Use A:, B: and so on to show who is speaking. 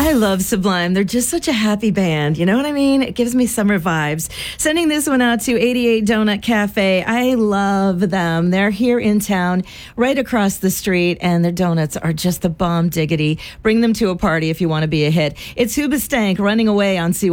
A: I love Sublime. They're just such a happy band. You know what I mean? It gives me summer vibes. Sending this one out to 88 Donut Cafe. I love them. They're here in town, right across the street, and their donuts are just the bomb diggity. Bring them to a party if you want to be a hit. It's Hoobastank running away on CY.